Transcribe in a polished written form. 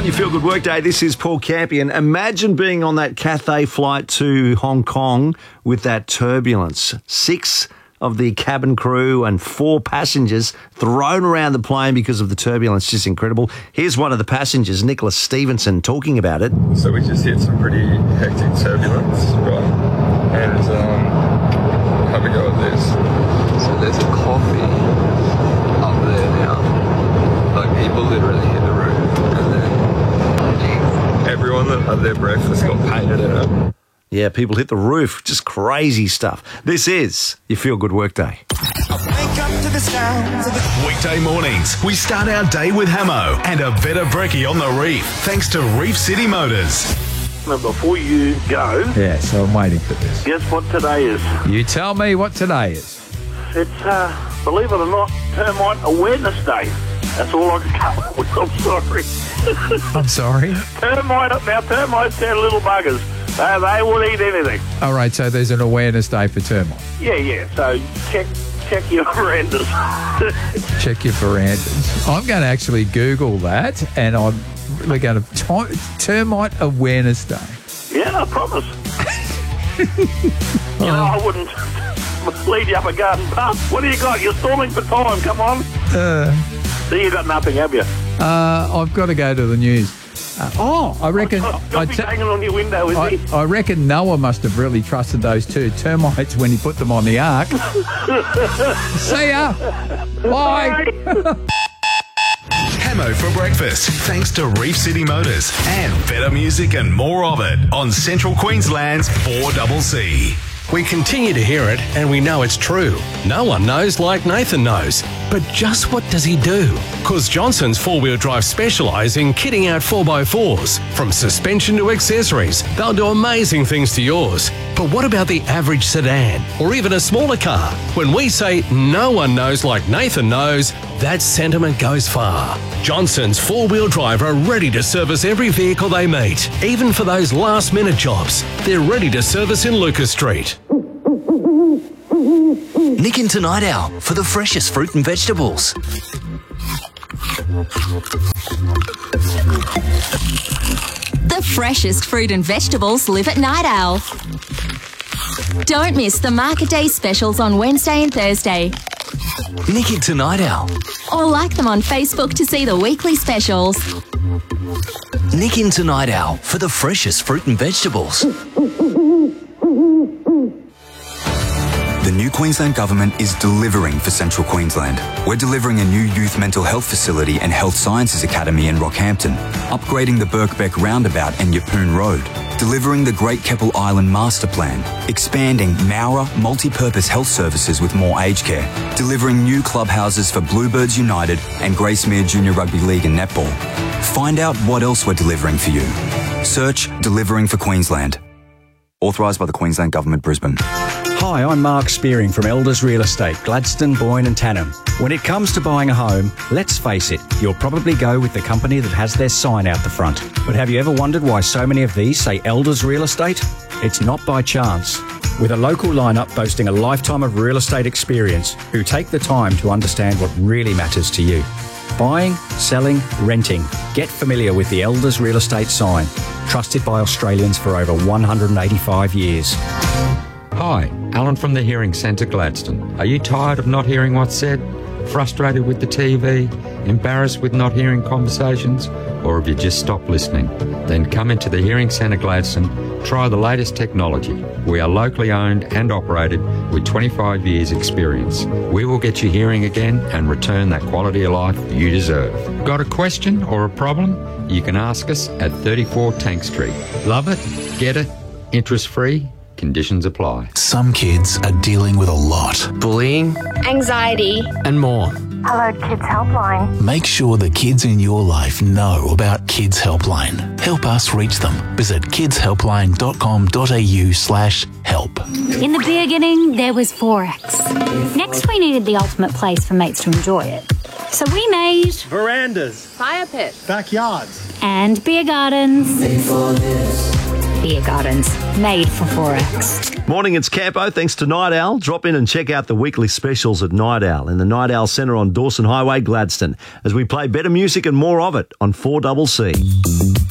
You Feel Good Workday. This is Paul Campion. Imagine being on that Cathay flight to Hong Kong with that turbulence. 6 of the cabin crew and 4 passengers thrown around the plane because of the turbulence. Just incredible. Here's one of the passengers, Nicholas Stevenson, talking about it. So we just hit some pretty hectic turbulence, right? And have a go at this. So there's a coffee up there now. Like people literally hit the roof, and then everyone that had their breakfast got painted in it. Yeah, people hit the roof. Just crazy stuff. This is You Feel Good Workday. Weekday mornings, we start our day with Hamo and a better brekkie on the reef, thanks to Reef City Motors. Now, before you go, Yeah, so I'm waiting for this. guess what today is? You tell me what today is. It's, believe it or not, Termite Awareness Day. That's all I can come up with. I'm sorry. I'm sorry? Termites, they're little buggers. They will eat anything. All right, so there's an awareness day for termites. Yeah. So check your verandas. Check your verandas. I'm going to actually Google that, and I'm really going to... Termite Awareness Day. Yeah, I promise. I wouldn't lead you up a garden path. What do you got? You're stalling for time. Come on. So you got nothing, have you? I've got to go to the news. I reckon... You'll be hanging on your window, is he? I reckon Noah must have really trusted those 2 termites when he put them on the ark. See ya. Bye. Hamo for breakfast, thanks to Reef City Motors and better music and more of it on Central Queensland's 4CC. We continue to hear it, and we know it's true. No one knows like Nathan knows. But just what does he do? Because Johnson's 4-wheel drive specialise in kitting out 4x4s. From suspension to accessories, they'll do amazing things to yours. But what about the average sedan, or even a smaller car? When we say no one knows like Nathan knows, that sentiment goes far. Johnson's 4-wheel drive are ready to service every vehicle they meet, even for those last-minute jobs. They're ready to service in Lucas Street. Nick into Night Owl for the freshest fruit and vegetables. The freshest fruit and vegetables live at Night Owl. Don't miss the Market Day specials on Wednesday and Thursday. Nick into Night Owl. Or like them on Facebook to see the weekly specials. Nick into Night Owl for the freshest fruit and vegetables. The new Queensland Government is delivering for Central Queensland. We're delivering a new youth mental health facility and health sciences academy in Rockhampton, upgrading the Birkbeck roundabout and Yeppoon Road, delivering the Great Keppel Island Master Plan, expanding Mowra multi-purpose health services with more aged care, delivering new clubhouses for Bluebirds United and Gracemere Junior Rugby League and Netball. Find out what else we're delivering for you. Search Delivering for Queensland. Authorised by the Queensland Government, Brisbane. Hi, I'm Mark Spearing from Elders Real Estate, Gladstone, Boyne and Tannum. When it comes to buying a home, let's face it, you'll probably go with the company that has their sign out the front. But have you ever wondered why so many of these say Elders Real Estate? It's not by chance. With a local lineup boasting a lifetime of real estate experience, who take the time to understand what really matters to you. Buying, selling, renting. Get familiar with the Elders Real Estate sign. Trusted by Australians for over 185 years. Hi, Alan from the Hearing Centre Gladstone. Are you tired of not hearing what's said? Frustrated with the TV? Embarrassed with not hearing conversations? Or have you just stopped listening? Then come into the Hearing Centre Gladstone, try the latest technology. We are locally owned and operated with 25 years experience. We will get you hearing again and return that quality of life you deserve. Got a question or a problem? You can ask us at 34 Tank Street. Love it? Get it? Interest free? Conditions apply. Some kids are dealing with a lot. Bullying, anxiety, and more. Hello Kids Helpline. Make sure the kids in your life know about Kids Helpline. Help us reach them. Visit kidshelpline.com.au/help. In the beginning, there was Forex. Next, we needed the ultimate place for mates to enjoy it. So we made verandas, fire pits, backyards, and beer gardens. beer gardens made for 4X. Morning, it's Campo. Thanks to Night Owl. Drop in and check out the weekly specials at Night Owl in the Night Owl Centre on Dawson Highway, Gladstone, as we play better music and more of it on 4CC.